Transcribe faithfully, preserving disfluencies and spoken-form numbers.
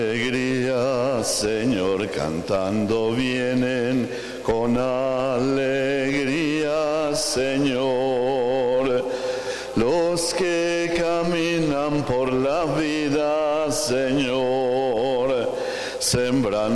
Alegría, Señor, cantando vienen con alegría, Señor. Los que caminan por la vida, Señor, sembran